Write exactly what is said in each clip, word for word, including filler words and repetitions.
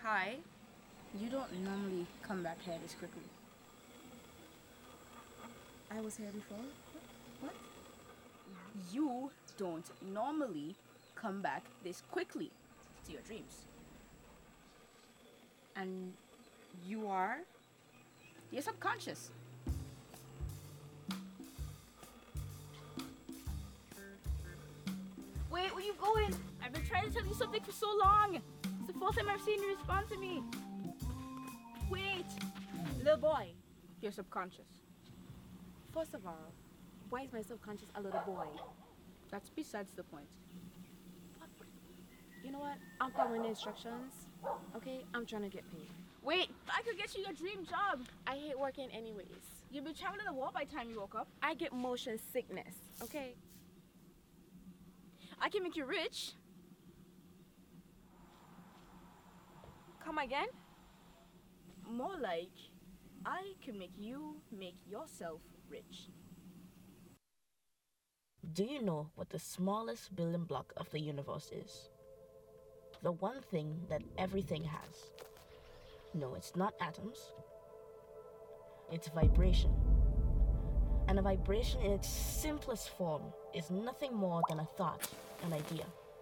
Hi. You don't normally come back here this quickly. I was here before? What? You don't normally come back this quickly to your dreams. And you are your subconscious. Wait, where you going? I've been trying to tell you something for so long. It's the first time I've seen you respond to me. Wait, little boy, your subconscious. First of all, why is my subconscious a little boy? That's besides the point. You know what? I'm following the instructions. Okay? I'm trying to get paid. Wait, I could get you your dream job. I hate working anyways. You've been traveling the world by the time you woke up. I get motion sickness. Okay? I can make you rich. Come again? More like, I can make you make yourself rich. Do you know what the smallest building block of the universe is? The one thing that everything has. No, it's not atoms. It's vibration. And a vibration in its simplest form is nothing more than a thought, an idea.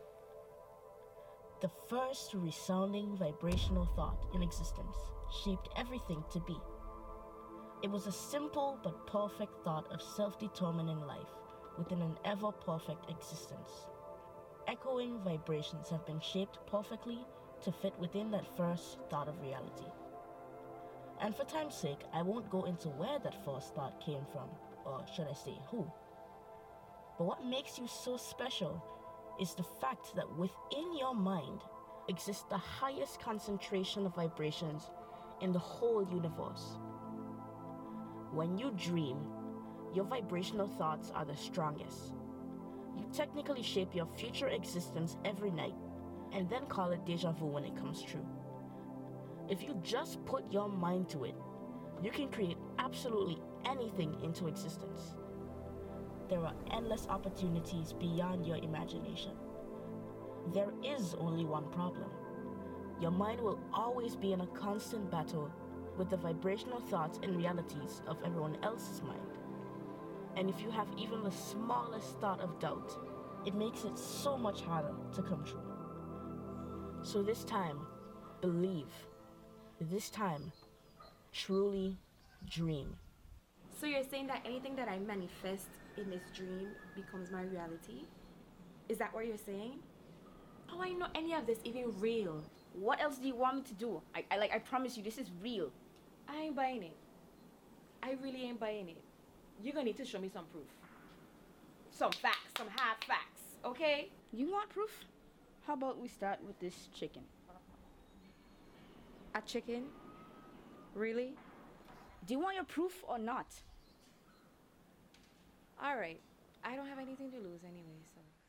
The first resounding vibrational thought in existence shaped everything to be. It was a simple but perfect thought of self-determining life within an ever-perfect existence. Echoing vibrations have been shaped perfectly to fit within that first thought of reality. And for time's sake, I won't go into where that first thought came from, or should I say who. But what makes you so special is the fact that within your mind exists the highest concentration of vibrations in the whole universe. When you dream, your vibrational thoughts are the strongest. You technically shape your future existence every night and then call it deja vu when it comes true. If you just put your mind to it, you can create absolutely anything into existence. There are endless opportunities beyond your imagination. There is only one problem. Your mind will always be in a constant battle with the vibrational thoughts and realities of everyone else's mind. And if you have even the smallest thought of doubt, it makes it so much harder to come true. So this time, believe. This time, truly dream. So you're saying that anything that I manifest in this dream becomes my reality? Is that what you're saying? How do I know any of this even real? What else do you want me to do? I, I like I promise you this is real. I ain't buying it. I really ain't buying it. You're gonna need to show me some proof. Some facts, some hard facts, okay? You want proof? How about we start with this chicken? A chicken? Really? Do you want your proof or not? Alright. I don't have anything to lose anyway, so...